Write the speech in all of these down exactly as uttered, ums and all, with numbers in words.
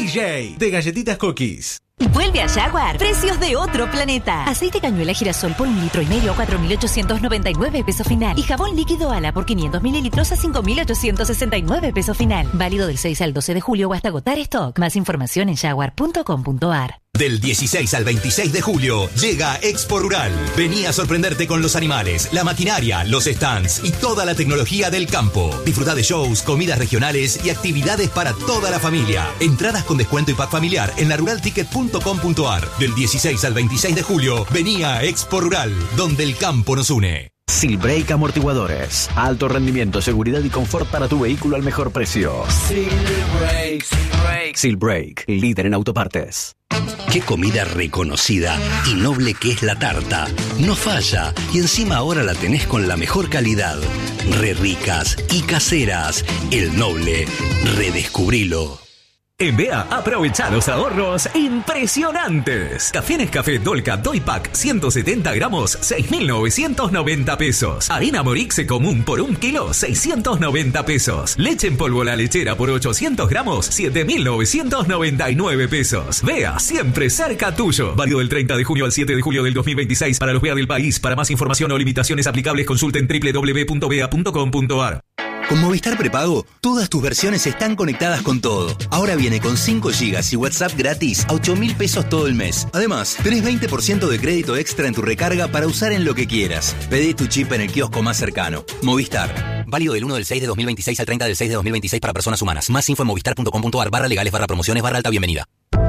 J, de Galletitas Cookies. Vuelve a Jaguar. Precios de otro planeta. Aceite cañuela girasol por un litro y medio a cuatro mil ochocientos noventa y nueve pesos final. Y jabón líquido Ala por quinientos mililitros a cinco mil ochocientos sesenta y nueve pesos final. Válido del seis al doce de julio o hasta agotar stock. Más información en jaguar punto com punto a r. Del dieciséis al veintiséis de julio llega Expo Rural. Vení a sorprenderte con los animales, la maquinaria, los stands y toda la tecnología del campo. Disfrutá de shows, comidas regionales y actividades para toda la familia. Entradas con descuento y pack familiar en la rural ticket punto com punto a r. Del dieciséis al veintiséis de julio, vení a Expo Rural, donde el campo nos une. Silbrake Amortiguadores. Alto rendimiento, seguridad y confort para tu vehículo al mejor precio. Silbrake, Silbrake. Silbrake, líder en autopartes. Qué comida reconocida y noble que es la tarta. No falla y encima ahora la tenés con la mejor calidad. Re ricas y caseras. El Noble. Redescubrilo. En B E A, aprovecha los ahorros impresionantes. Café Nescafé Dolca Doy Pack ciento setenta gramos, seis mil novecientos noventa pesos. Harina Morixe común por un kilo, seiscientos noventa pesos. Leche en polvo La Lechera por ochocientos gramos, siete mil novecientos noventa y nueve pesos. B E A, siempre cerca tuyo. Válido del treinta de junio al siete de julio del dos mil veintiséis para los B E A del país. Para más información o limitaciones aplicables, consulten doble u doble u doble u punto b e a punto com punto a r. Con Movistar Prepago, todas tus versiones están conectadas con todo. Ahora viene con cinco gigas y WhatsApp gratis a ocho mil pesos todo el mes. Además, tenés veinte por ciento de crédito extra en tu recarga para usar en lo que quieras. Pedí tu chip en el kiosco más cercano. Movistar. Válido del uno del seis de dos mil veintiséis al treinta del seis de dos mil veintiséis para personas humanas. Más info en movistar punto com punto a r barra legales barra promociones barra alta bienvenida.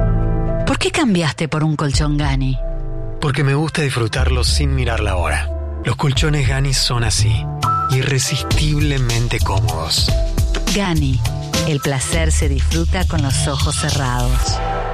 ¿Por qué cambiaste por un colchón Gani? Porque me gusta disfrutarlo sin mirar la hora. Los colchones Gani son así. Irresistiblemente cómodos. Gani, el placer se disfruta con los ojos cerrados.